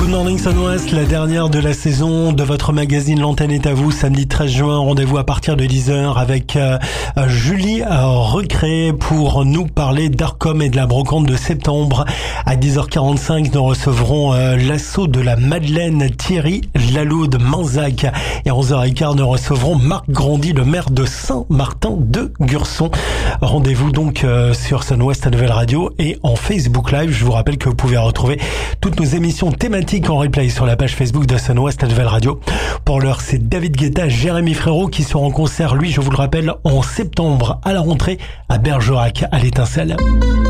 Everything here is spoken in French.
Good Morning Sun-Ouest, la dernière de la saison de votre magazine L'Antenne est à vous, samedi 13 juin, rendez-vous à partir de 10h avec Julie Recré pour nous parler d'Arcom et de la brocante de septembre. À 10h45, nous recevrons l'assaut de la Madeleine, Thierry Laloud Manzac. Et à 11h15, nous recevrons Marc Grandy, le maire de Saint-Martin de Gurson. Rendez-vous donc sur Sun-Ouest à Nouvelle Radio et en Facebook Live. Je vous rappelle que vous pouvez retrouver toutes nos émissions thématiques en replay sur la page Facebook de Sun-Ouest à Nouvelle Radio. Pour l'heure, c'est David Guetta, Jérémy Frérot qui seront en concert, lui, je vous le rappelle, en septembre à la rentrée à Bergerac à l'Étincelle.